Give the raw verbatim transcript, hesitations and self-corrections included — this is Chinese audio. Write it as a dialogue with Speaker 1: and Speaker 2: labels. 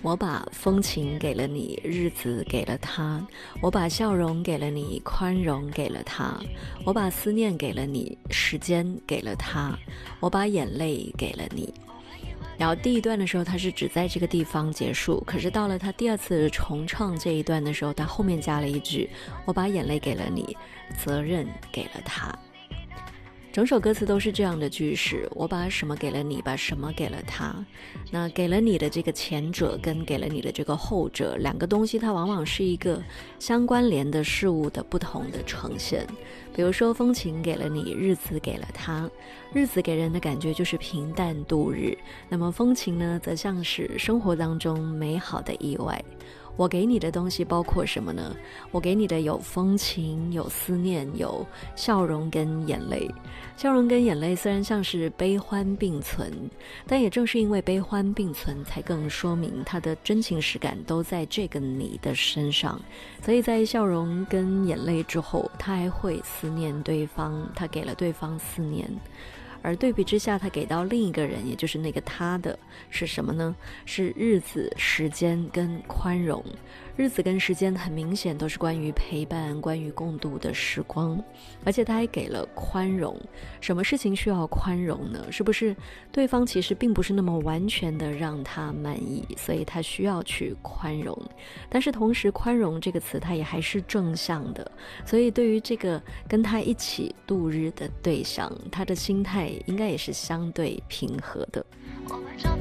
Speaker 1: 我把风情给了你，日子给了他，我把笑容给了你，宽容给了他，我把思念给了你，时间给了他，我把眼泪给了你。然后第一段的时候他是只在这个地方结束，可是到了他第二次重唱这一段的时候，他后面加了一句，我把眼泪给了你，责任给了他。整首歌词都是这样的句式，我把什么给了你，把什么给了他。那给了你的这个前者跟给了你的这个后者，两个东西它往往是一个相关联的事物的不同的呈现。比如说风情给了你，日子给了他，日子给人的感觉就是平淡度日，那么风情呢则像是生活当中美好的意外。我给你的东西包括什么呢？我给你的有风情，有思念，有笑容跟眼泪。笑容跟眼泪虽然像是悲欢并存，但也正是因为悲欢并存，才更说明它的真情实感都在这个你的身上。所以在笑容跟眼泪之后，他还会思念对方，他给了对方思念。而对比之下，他给到另一个人，也就是那个他的是什么呢？是日子、时间跟宽容。日子跟时间很明显都是关于陪伴，关于共度的时光，而且他还给了宽容。什么事情需要宽容呢？是不是对方其实并不是那么完全的让他满意，所以他需要去宽容。但是同时宽容这个词它也还是正向的，所以对于这个跟他一起度日的对象，他的心态应该也是相对平和的。我们